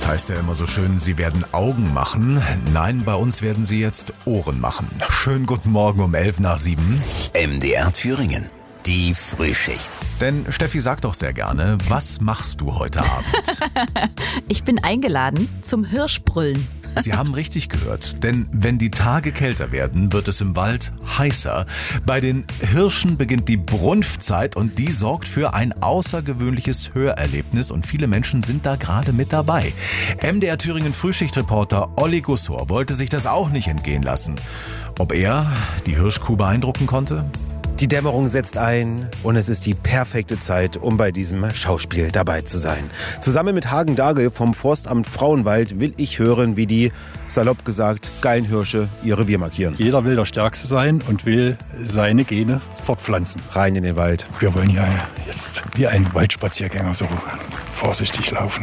Es heißt ja immer so schön, sie werden Augen machen. Nein, bei uns werden sie jetzt Ohren machen. Schönen guten Morgen um 7:11. MDR Thüringen. Die Frühschicht. Denn Steffi sagt doch sehr gerne, was machst du heute Abend? Ich bin eingeladen zum Hirschbrüllen. Sie haben richtig gehört, denn wenn die Tage kälter werden, wird es im Wald heißer. Bei den Hirschen beginnt die Brunftzeit und die sorgt für ein außergewöhnliches Hörerlebnis und viele Menschen sind da gerade mit dabei. MDR Thüringen Frühschichtreporter Olli Gussor wollte sich das auch nicht entgehen lassen. Ob er die Hirschkuh beeindrucken konnte? Die Dämmerung setzt ein und es ist die perfekte Zeit, um bei diesem Schauspiel dabei zu sein. Zusammen mit Hagen Dagel vom Forstamt Frauenwald will ich hören, wie die, salopp gesagt, geilen Hirsche ihr Revier markieren. Jeder will der Stärkste sein und will seine Gene fortpflanzen. Rein in den Wald. Wir wollen ja jetzt wie ein Waldspaziergänger so vorsichtig laufen.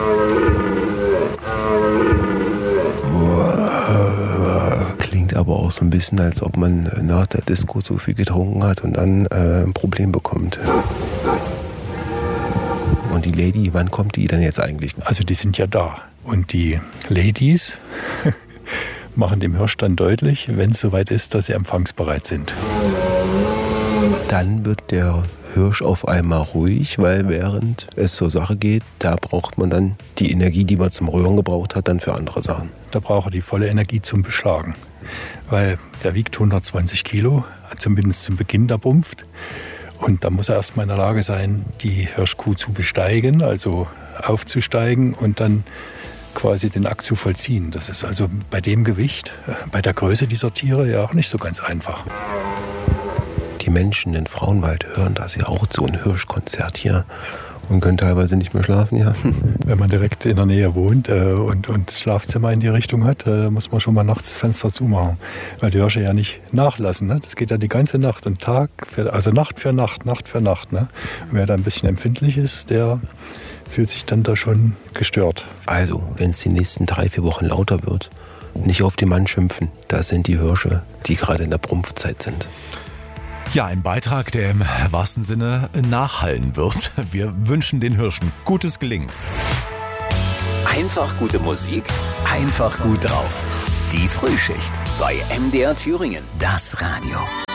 Klingt aber auch so ein bisschen, als ob man nach der Disco so viel getrunken hat und dann ein Problem bekommt. Und die Lady, wann kommt die denn jetzt eigentlich? Also die sind ja da. Und die Ladies machen dem Hirsch dann deutlich, wenn es soweit ist, dass sie empfangsbereit sind. Dann wird der Hirsch auf einmal ruhig, weil während es zur Sache geht, da braucht man dann die Energie, die man zum Röhren gebraucht hat, dann für andere Sachen. Da braucht er die volle Energie zum Beschlagen. Weil der wiegt 120 Kilo, zumindest zum Beginn der Brunft. Und da muss er erstmal in der Lage sein, die Hirschkuh zu besteigen, also aufzusteigen und dann quasi den Akt zu vollziehen. Das ist also bei dem Gewicht, bei der Größe dieser Tiere ja auch nicht so ganz einfach. Die Menschen in Frauenwald hören das ja auch, so ein Hirschkonzert hier, und können teilweise nicht mehr schlafen, ja. Wenn man direkt in der Nähe wohnt und das Schlafzimmer in die Richtung hat, muss man schon mal nachts das Fenster zumachen, weil die Hirsche ja nicht nachlassen. Ne? Das geht ja die ganze Nacht und also Nacht für Nacht, Nacht für Nacht. Ne? Und wer da ein bisschen empfindlich ist, der fühlt sich dann da schon gestört. Also, wenn es die nächsten 3-4 Wochen lauter wird, nicht auf den Mann schimpfen. Da sind die Hirsche, die gerade in der Brunftzeit sind. Ja, ein Beitrag, der im wahrsten Sinne nachhallen wird. Wir wünschen den Hirschen gutes Gelingen. Einfach gute Musik, einfach gut drauf. Die Frühschicht bei MDR Thüringen. Das Radio.